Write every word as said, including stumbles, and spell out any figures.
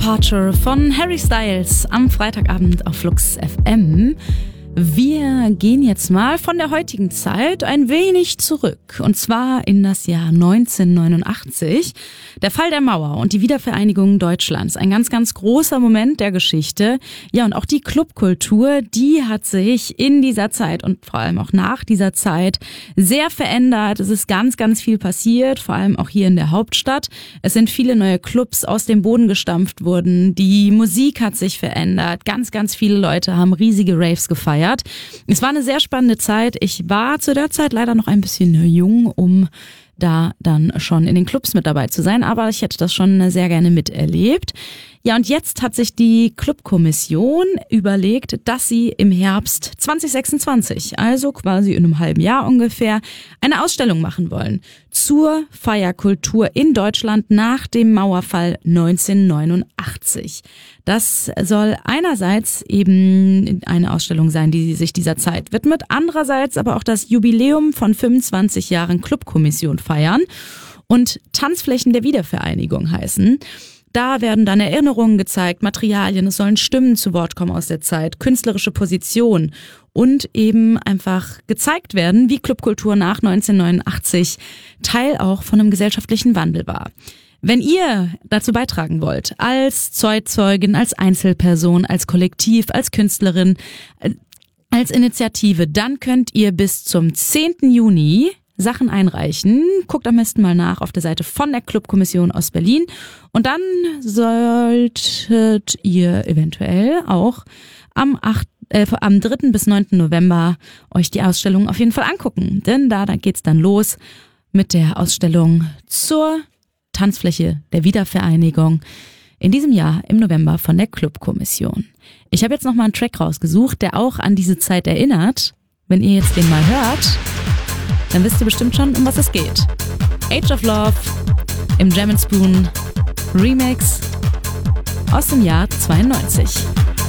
Departure von Harry Styles am Freitagabend auf Flux F M. Wir gehen jetzt mal von der heutigen Zeit ein wenig zurück, und zwar in das Jahr neunzehnhundertneunundachtzig. Der Fall der Mauer und die Wiedervereinigung Deutschlands. Ein ganz, ganz großer Moment der Geschichte. Ja, und auch die Clubkultur, die hat sich in dieser Zeit und vor allem auch nach dieser Zeit sehr verändert. Es ist ganz, ganz viel passiert, vor allem auch hier in der Hauptstadt. Es sind viele neue Clubs aus dem Boden gestampft worden. Die Musik hat sich verändert. Ganz, ganz viele Leute haben riesige Raves gefeiert. Es war eine sehr spannende Zeit. Ich war zu der Zeit leider noch ein bisschen jung, um da dann schon in den Clubs mit dabei zu sein, aber ich hätte das schon sehr gerne miterlebt. Ja, und jetzt hat sich die Clubkommission überlegt, dass sie im Herbst zwanzig sechsundzwanzig, also quasi in einem halben Jahr ungefähr, eine Ausstellung machen wollen zur Feierkultur in Deutschland nach dem Mauerfall neunzehnhundertneunundachtzig. Das soll einerseits eben eine Ausstellung sein, die sich dieser Zeit widmet, andererseits aber auch das Jubiläum von fünfundzwanzig Jahren Clubkommission feiern und Tanzflächen der Wiedervereinigung heißen. Da werden dann Erinnerungen gezeigt, Materialien, es sollen Stimmen zu Wort kommen aus der Zeit, künstlerische Position und eben einfach gezeigt werden, wie Clubkultur nach neunzehnhundertneunundachtzig Teil auch von einem gesellschaftlichen Wandel war. Wenn ihr dazu beitragen wollt, als Zeitzeugin, als Einzelperson, als Kollektiv, als Künstlerin, als Initiative, dann könnt ihr bis zum zehnten Juni Sachen einreichen. Guckt am besten mal nach auf der Seite von der Clubkommission aus Berlin. Und dann solltet ihr eventuell auch am achten Äh, am dritten bis neunten November euch die Ausstellung auf jeden Fall angucken. Denn da, da geht's dann los mit der Ausstellung zur Tanzfläche der Wiedervereinigung in diesem Jahr im November von der Clubkommission. Ich habe jetzt nochmal einen Track rausgesucht, der auch an diese Zeit erinnert. Wenn ihr jetzt den mal hört, dann wisst ihr bestimmt schon, um was es geht. Age of Love im Jam and Spoon Remix aus dem Jahr zweiundneunzig.